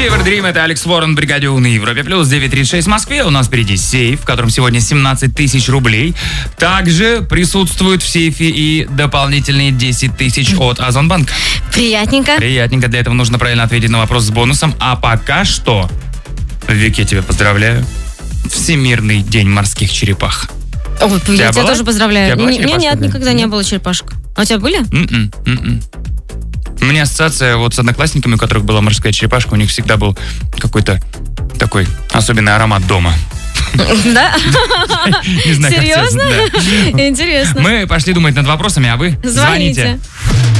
Fever Dream, это Алекс Ворон, бригаде У на Европе Плюс, 9:36 в Москве. У нас впереди сейф, в котором сегодня 17 тысяч рублей. Также присутствуют в сейфе и дополнительные 10 тысяч от Озонбанка. Приятненько. Приятненько. Для этого нужно правильно ответить на вопрос с бонусом. А пока что, Вик, я тебя поздравляю. Всемирный день морских черепах. Ой, я тебя тоже поздравляю. У меня нет, никогда не было черепашек. А у тебя были? У меня ассоциация вот с одноклассниками, у которых была морская черепашка, у них всегда был какой-то такой особенный аромат дома. Да? Не знаю, серьезно? как Интересно. Мы пошли думать над вопросами, а вы звоните.